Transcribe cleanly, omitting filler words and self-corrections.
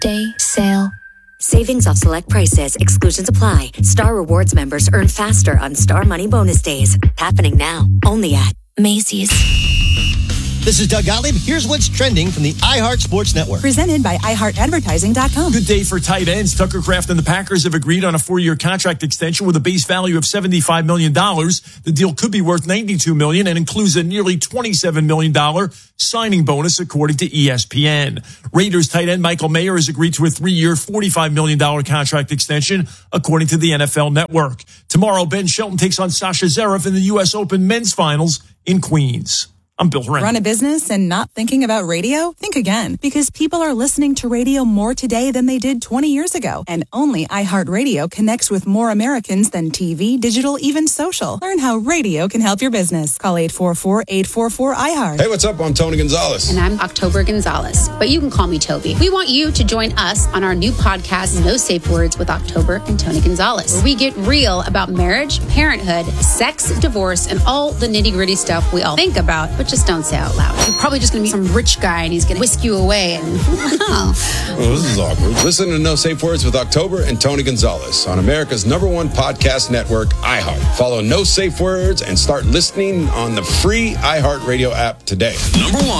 Day sale. Savings off select prices. Exclusions apply. Star Rewards members earn faster on Star Money Bonus Days. Happening now. Only at Macy's. This is Doug Gottlieb. Here's what's trending from the iHeart Sports Network. Presented by iHeartAdvertising.com. Good day for tight ends. Tucker Kraft and the Packers have agreed on a 4-year contract extension with a base value of $75 million. The deal could be worth $92 million and includes a nearly $27 million signing bonus, according to ESPN. Raiders tight end Michael Mayer has agreed to a 3-year, $45 million contract extension, according to the NFL Network. Tomorrow, Ben Shelton takes on Sasha Zverev in the U.S. Open men's finals in Queens. I'm Bill Horan. Run a business and not thinking about radio? Think again, because people are listening to radio more today than they did 20 years ago. And only iHeartRadio connects with more Americans than TV, digital, even social. Learn how radio can help your business. Call 844-844-iHeart. Hey, what's up? I'm Tony Gonzalez. And I'm October Gonzalez, but you can call me Toby. We want you to join us on our new podcast, No Safe Words with October and Tony Gonzalez, where we get real about marriage, parenthood, sex, divorce, and all the nitty-gritty stuff we all think about, but just don't say out loud. You're probably just going to be some rich guy and he's going to whisk you away. And Well, this is awkward. Listen to No Safe Words with October and Tony Gonzalez on America's #1 podcast network, iHeart. Follow No Safe Words and start listening on the free iHeartRadio app today. #1